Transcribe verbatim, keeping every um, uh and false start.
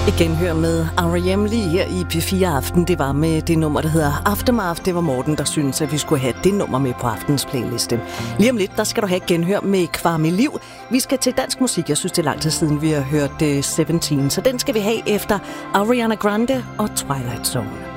Genhør med R E M lige her i P fire Aften. Det var med det nummer, der hedder Aftermath. Det var Morten, der syntes, at vi skulle have det nummer med på aftens playliste. Lige om lidt, der skal du have genhør med Kvarme Liv. Vi skal til dansk musik. Jeg synes, det er lang tid siden, vi har hørt sytten, så den skal vi have efter Ariana Grande og Twilight Zone.